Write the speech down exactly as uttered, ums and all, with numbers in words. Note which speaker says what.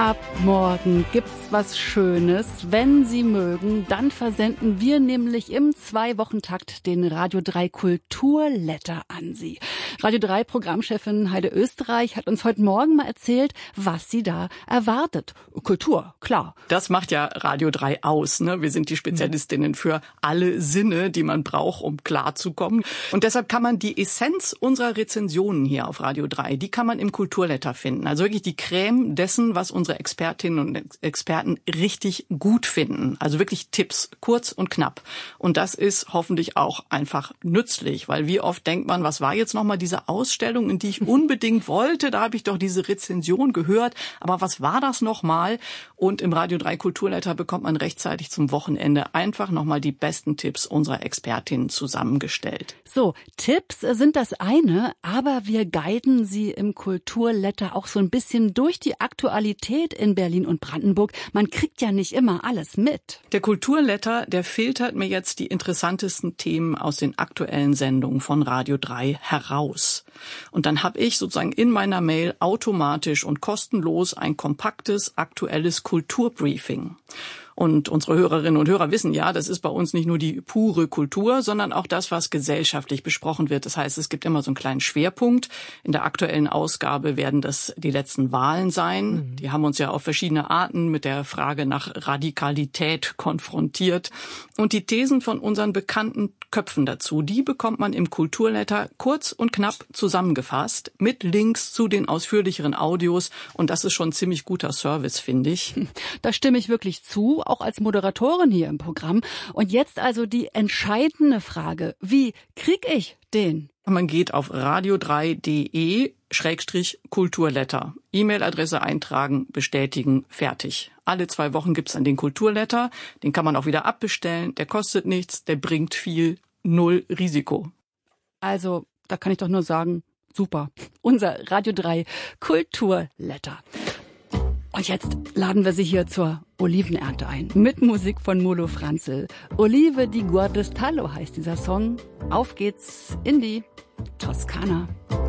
Speaker 1: Ab morgen gibt's was Schönes. Wenn Sie mögen, dann versenden wir nämlich im Zwei-Wochen-Takt den Radio drei Kulturletter an Sie. Radio drei Programmchefin Heide Österreich hat uns heute Morgen mal erzählt, was sie da erwartet. Kultur, klar.
Speaker 2: Das macht ja Radio drei aus, ne? Wir sind die Spezialistinnen für alle Sinne, die man braucht, um klarzukommen. Und deshalb kann man die Essenz unserer Rezensionen hier auf Radio drei, die kann man im Kulturletter finden. Also wirklich die Creme dessen, was unsere Expertinnen und Experten richtig gut finden. Also wirklich Tipps, kurz und knapp. Und das ist hoffentlich auch einfach nützlich, weil wie oft denkt man, was war jetzt nochmal diese Ausstellung, in die ich unbedingt wollte? Da habe ich doch diese Rezension gehört. Aber was war das nochmal? Und im Radio drei Kulturletter bekommt man rechtzeitig zum Wochenende einfach nochmal die besten Tipps unserer Expertinnen zusammengestellt.
Speaker 1: So, Tipps sind das eine, aber wir guiden Sie im Kulturletter auch so ein bisschen durch die Aktualität in Berlin und Brandenburg. Man kriegt ja nicht immer alles mit.
Speaker 2: Der Kulturletter, der filtert mir jetzt die interessantesten Themen aus den aktuellen Sendungen von Radio drei heraus. Und dann habe ich sozusagen in meiner Mail automatisch und kostenlos ein kompaktes, aktuelles Kulturbriefing. Und unsere Hörerinnen und Hörer wissen ja, das ist bei uns nicht nur die pure Kultur, sondern auch das, was gesellschaftlich besprochen wird. Das heißt, es gibt immer so einen kleinen Schwerpunkt. In der aktuellen Ausgabe werden das die letzten Wahlen sein. Mhm. Die haben uns ja auf verschiedene Arten mit der Frage nach Radikalität konfrontiert. Und die Thesen von unseren bekannten Köpfen dazu, die bekommt man im Kulturletter kurz und knapp zusammengefasst mit Links zu den ausführlicheren Audios. Und das ist schon ein ziemlich guter Service, finde ich.
Speaker 1: Da stimme ich wirklich zu, auch als Moderatorin hier im Programm. Und jetzt also die entscheidende Frage. Wie krieg ich den?
Speaker 2: Man geht auf radio drei punkt de Schrägstrich Kulturletter. E-Mail-Adresse eintragen, bestätigen, fertig. Alle zwei Wochen gibt's dann den Kulturletter. Den kann man auch wieder abbestellen. Der kostet nichts, der bringt viel, null Risiko.
Speaker 1: Also, da kann ich doch nur sagen, super. Unser Radio drei Kulturletter. Und jetzt laden wir Sie hier zur Olivenernte ein. Mit Musik von Molo Franzel. Olive di Guardestallo heißt dieser Song. Auf geht's in die Toskana.